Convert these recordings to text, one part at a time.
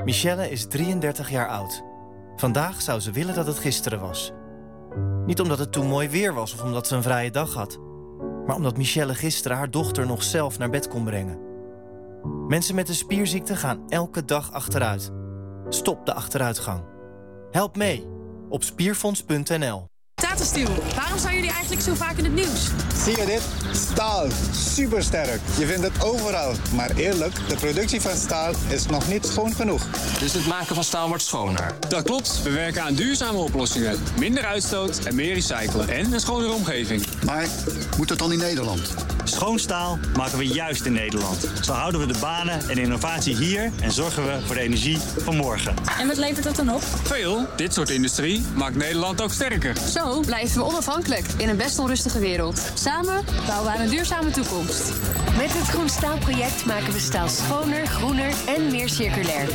Michelle is 33 jaar oud. Vandaag zou ze willen dat het gisteren was. Niet omdat het toen mooi weer was of omdat ze een vrije dag had, maar omdat Michelle gisteren haar dochter nog zelf naar bed kon brengen. Mensen met een spierziekte gaan elke dag achteruit. Stop de achteruitgang. Help mee op spierfonds.nl. Tata Steel, waarom zijn jullie eigenlijk zo vaak in het nieuws? Zie je dit? Staal. Supersterk. Je vindt het overal. Maar eerlijk, de productie van staal is nog niet schoon genoeg. Dus het maken van staal wordt schoner? Dat klopt. We werken aan duurzame oplossingen. Minder uitstoot en meer recyclen. En een schonere omgeving. Maar moet dat dan in Nederland? Schoon staal maken we juist in Nederland. Zo houden we de banen en innovatie hier en zorgen we voor de energie van morgen. En wat levert dat dan op? Veel. Dit soort industrie maakt Nederland ook sterker. Zo blijven we onafhankelijk in een best onrustige wereld. Samen bouwen we aan een duurzame toekomst. Met het Groen Staalproject maken we staal schoner, groener en meer circulair.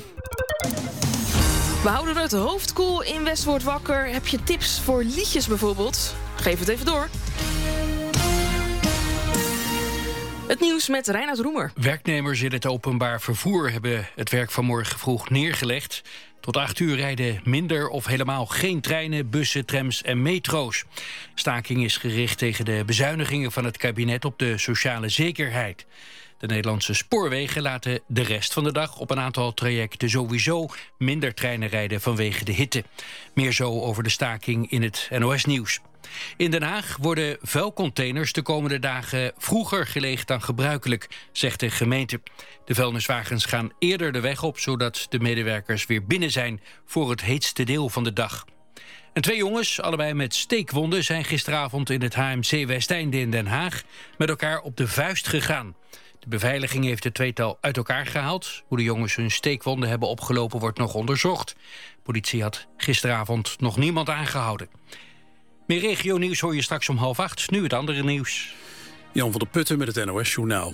We houden het hoofd koel in West wordt wakker. Heb je tips voor liedjes bijvoorbeeld? Geef het even door. Het nieuws met Reinoud Roemer. Werknemers in het openbaar vervoer hebben het werk van morgen vroeg neergelegd. Tot 8 uur rijden minder of helemaal geen treinen, bussen, trams en metro's. Staking is gericht tegen de bezuinigingen van het kabinet op de sociale zekerheid. De Nederlandse spoorwegen laten de rest van de dag op een aantal trajecten sowieso minder treinen rijden vanwege de hitte. Meer zo over de staking in het NOS-nieuws. In Den Haag worden vuilcontainers de komende dagen vroeger geleegd dan gebruikelijk, zegt de gemeente. De vuilniswagens gaan eerder de weg op, zodat de medewerkers weer binnen zijn voor het heetste deel van de dag. En 2 jongens, allebei met steekwonden, zijn gisteravond in het HMC Westeinde in Den Haag met elkaar op de vuist gegaan. De beveiliging heeft het tweetal uit elkaar gehaald. Hoe de jongens hun steekwonden hebben opgelopen wordt nog onderzocht. Politie had gisteravond nog niemand aangehouden. Meer regionieuws hoor je straks om 7:30. Nu het andere nieuws. Jan van der Putten met het NOS-journaal.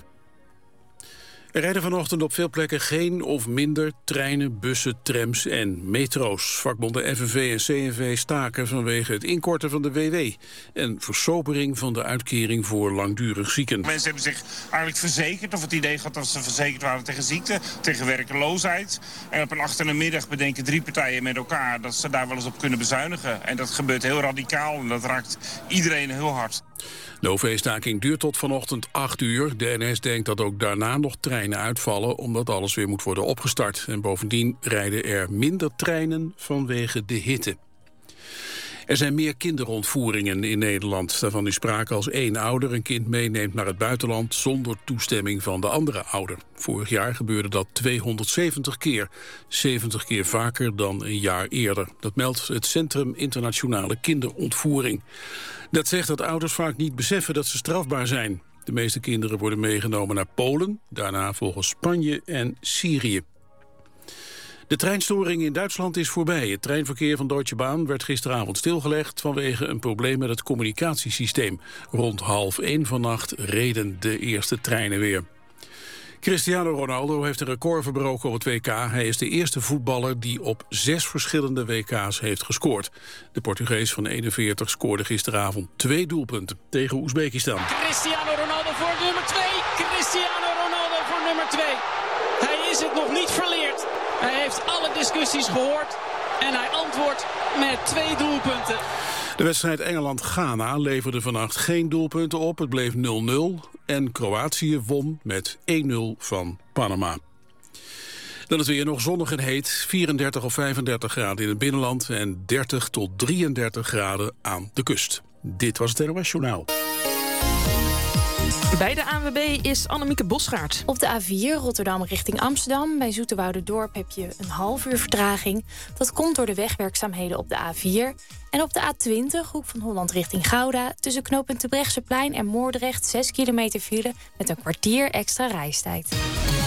Er rijden vanochtend op veel plekken geen of minder treinen, bussen, trams en metro's. Vakbonden FNV en CNV staken vanwege het inkorten van de WW... en versobering van de uitkering voor langdurig zieken. Mensen hebben zich eigenlijk verzekerd, of het idee gehad dat ze verzekerd waren tegen ziekte, tegen werkeloosheid. En op een achtermiddag bedenken 3 partijen met elkaar dat ze daar wel eens op kunnen bezuinigen. En dat gebeurt heel radicaal en dat raakt iedereen heel hard. De OV-staking duurt tot vanochtend 8 uur. De NS denkt dat ook daarna nog treinen uitvallen, omdat alles weer moet worden opgestart. En bovendien rijden er minder treinen vanwege de hitte. Er zijn meer kinderontvoeringen in Nederland. Daarvan is sprake als 1 ouder een kind meeneemt naar het buitenland zonder toestemming van de andere ouder. Vorig jaar gebeurde dat 270 keer. 70 keer vaker dan een jaar eerder. Dat meldt het Centrum Internationale Kinderontvoering. Dat zegt dat ouders vaak niet beseffen dat ze strafbaar zijn. De meeste kinderen worden meegenomen naar Polen, daarna volgens Spanje en Syrië. De treinstoring in Duitsland is voorbij. Het treinverkeer van Deutsche Bahn werd gisteravond stilgelegd vanwege een probleem met het communicatiesysteem. Rond 12:30 vannacht reden de eerste treinen weer. Cristiano Ronaldo heeft een record verbroken op het WK. Hij is de eerste voetballer die op 6 verschillende WK's heeft gescoord. De Portugees van 41 scoorde gisteravond 2 doelpunten tegen Oezbekistan. Cristiano Ronaldo voor nummer 2. Cristiano Ronaldo voor nummer 2. Hij is het nog niet verleerd. Hij heeft alle discussies gehoord en hij antwoordt met 2 doelpunten. De wedstrijd Engeland-Ghana leverde vannacht geen doelpunten op. Het bleef 0-0 en Kroatië won met 1-0 van Panama. Dan is het weer nog zonnig en heet. 34 of 35 graden in het binnenland en 30 tot 33 graden aan de kust. Dit was het NOS Journaal. Bij de ANWB is Annemieke Bosgaard. Op de A4 Rotterdam richting Amsterdam. Bij Zoeterwouderdorp heb je een half uur vertraging. Dat komt door de wegwerkzaamheden op de A4. En op de A20, Hoek van Holland richting Gouda. Tussen knooppunt Terbrechtseplein en Moordrecht 6 kilometer file met een kwartier extra reistijd.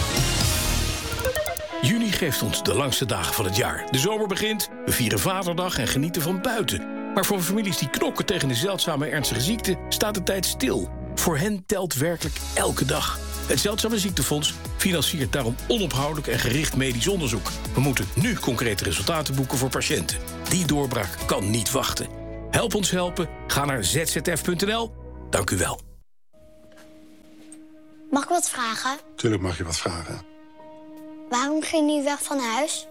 Juni geeft ons de langste dagen van het jaar. De zomer begint, we vieren Vaderdag en genieten van buiten. Maar voor families die knokken tegen de zeldzame ernstige ziekte staat de tijd stil. Voor hen telt werkelijk elke dag. Het Zeldzame Ziektefonds financiert daarom onophoudelijk en gericht medisch onderzoek. We moeten nu concrete resultaten boeken voor patiënten. Die doorbraak kan niet wachten. Help ons helpen. Ga naar zzf.nl. Dank u wel. Mag ik wat vragen? Tuurlijk mag je wat vragen. Waarom ging u weg van huis?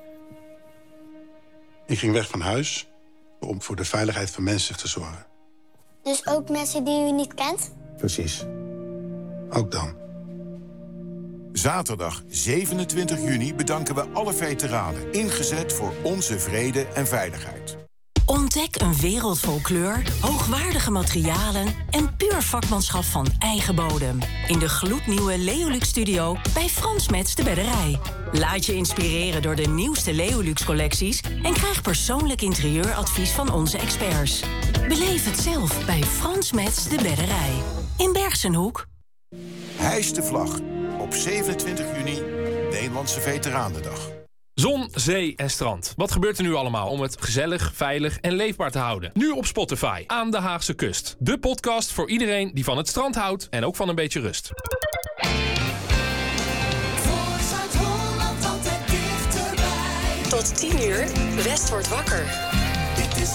Ik ging weg van huis om voor de veiligheid van mensen te zorgen. Dus ook mensen die u niet kent? Precies. Ook dan. Zaterdag 27 juni bedanken we alle veteranen, ingezet voor onze vrede en veiligheid. Ontdek een wereld vol kleur, hoogwaardige materialen en puur vakmanschap van eigen bodem. In de gloednieuwe Leolux Studio bij Frans Metz de Bedderij. Laat je inspireren door de nieuwste Leolux collecties en krijg persoonlijk interieuradvies van onze experts. Beleef het zelf bij Frans Metz de Bedderij. In Bergsenhoek. Hijs de vlag. Op 27 juni, Nederlandse Veteranendag. Zon, zee en strand. Wat gebeurt er nu allemaal om het gezellig, veilig en leefbaar te houden? Nu op Spotify, Aan de Haagse Kust. De podcast voor iedereen die van het strand houdt en ook van een beetje rust. Tot 10 uur, West wordt wakker.